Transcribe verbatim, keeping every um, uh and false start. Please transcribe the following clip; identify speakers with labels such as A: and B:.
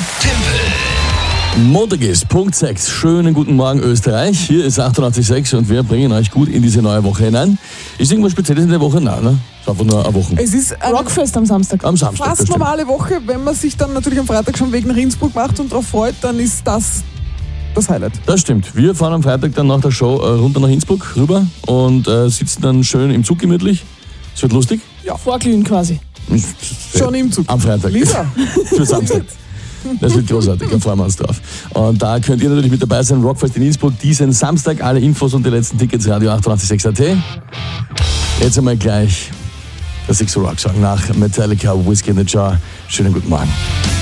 A: Tempel.
B: Montag ist Punkt sechs. Schönen guten Morgen Österreich. Hier ist achtundachtzig Komma sechs und wir bringen euch gut in diese neue Woche hinein. Ist irgendwas Spezielles in der Woche? Nein, ne? Ist einfach nur eine Woche.
C: Es ist eine
D: Rockfest am Samstag.
B: Am Samstag.
C: fast
B: bestimmt.
C: normale Woche. Wenn man sich dann natürlich am Freitag schon Weg nach Innsbruck macht und darauf freut, dann ist das das Highlight.
B: Das stimmt. Wir fahren am Freitag dann nach der Show äh, runter nach Innsbruck rüber und äh, sitzen dann schön im Zug gemütlich. Es wird lustig.
D: Ja. Vorglühen quasi.
C: Schon im Zug.
B: Am Freitag.
C: Lisa.
B: Für Samstag. Das wird großartig, da freuen wir uns drauf. Und da könnt ihr natürlich mit dabei sein, Rockfest in Innsbruck, diesen Samstag. Alle Infos und die letzten Tickets, Radio achtundachtzig Komma sechs Punkt at. Jetzt einmal gleich der Six Rock Song nach Metallica, Whiskey in the Jar. Schönen guten Morgen.